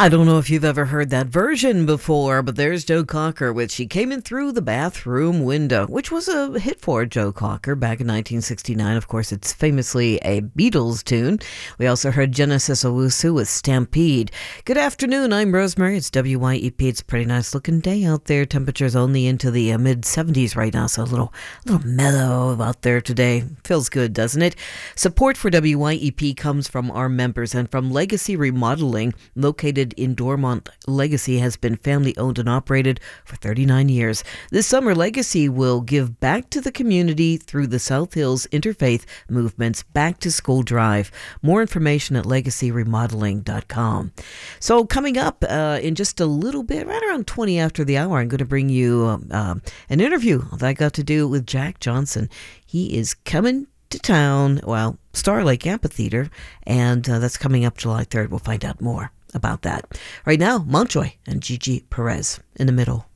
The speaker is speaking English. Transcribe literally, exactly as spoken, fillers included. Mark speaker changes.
Speaker 1: I don't know if you've ever heard that version before, but there's Joe Cocker with She Came In Through the Bathroom Window, which was a hit for Joe Cocker back in nineteen sixty-nine. Of course, it's famously a Beatles tune. We also heard Genesis Owusu with Stampede. Good afternoon, I'm Rosemary. It's W Y E P. It's a pretty nice looking day out there. Temperatures only into the uh, mid seventies right now, so a little, a little mellow out there today. Feels good, doesn't it? Support for W Y E P comes from our members and from Legacy Remodeling, located in Dormont. Legacy has been family owned and operated for thirty-nine years. This summer, Legacy will give back to the community through the South Hills Interfaith Movement's Back to School Drive. More information at legacy remodeling dot com. So coming up uh, in just a little bit, right around twenty after the hour, I'm going to bring you um, uh, an interview that I got to do with Jack Johnson. He is coming to town, well, Star Lake Amphitheater, and uh, that's coming up July third. We'll find out more about that. Right now, Montjoy and Gigi Perez in the middle.